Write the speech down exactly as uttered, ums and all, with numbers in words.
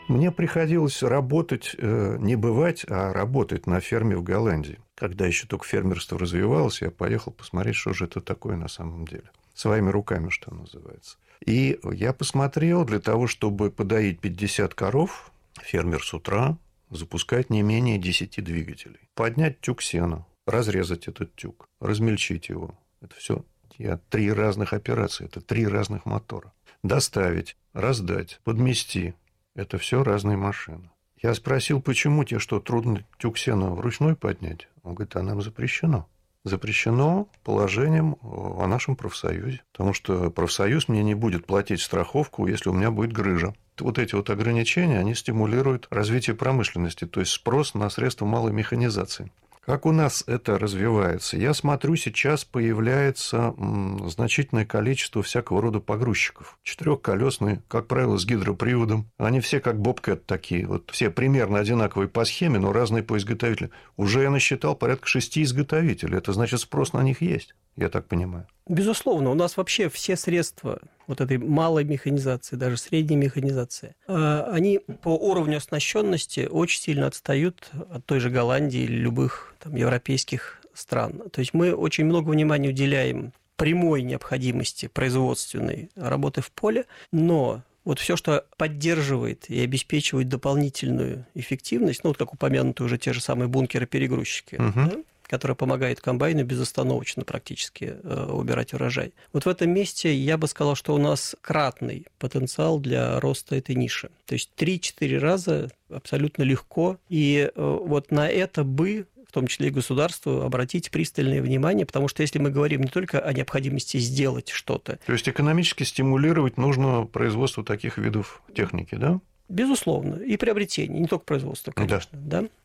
Мне приходилось работать, не бывать, а работать на ферме в Голландии. Когда еще только фермерство развивалось, я поехал посмотреть, что же это такое на самом деле. Своими руками, что называется. И я посмотрел, для того, чтобы подоить пятьдесят коров, фермер с утра запускает не менее десять двигателей. Поднять тюк сена, разрезать этот тюк, размельчить его. Это все три разных операции, это три разных мотора. Доставить, раздать, подмести. Это все разные машины. Я спросил, почему тебе что, трудно тюк сена вручную поднять? Он говорит, а нам запрещено. Запрещено положением о нашем профсоюзе. Потому что профсоюз мне не будет платить страховку, если у меня будет грыжа. Вот эти вот ограничения, они стимулируют развитие промышленности, то есть спрос на средства малой механизации. Как у нас это развивается? Я смотрю, сейчас появляется значительное количество всякого рода погрузчиков. Четырехколесные, как правило, с гидроприводом. Они все как бобкэт такие. Вот все примерно одинаковые по схеме, но разные по изготовителю. Уже я насчитал порядка шести изготовителей. Это значит, спрос на них есть, я так понимаю. Безусловно, у нас вообще все средства вот этой малой механизации, даже средней механизации, они по уровню оснащенности очень сильно отстают от той же Голландии или любых там, европейских стран. То есть мы очень много внимания уделяем прямой необходимости производственной работы в поле, но вот все, что поддерживает и обеспечивает дополнительную эффективность, ну, вот как упомянуты уже те же самые бункеры-перегрузчики, угу. да? Которая помогает комбайну безостановочно практически убирать урожай. Вот в этом месте я бы сказал, что у нас кратный потенциал для роста этой ниши. То есть три-четыре раза абсолютно легко. И вот на это бы, в том числе и государству, обратить пристальное внимание, потому что если мы говорим не только о необходимости сделать что-то. То есть экономически стимулировать нужно производство таких видов техники, да? Безусловно. И приобретение, не только производство, конечно. Да. Да?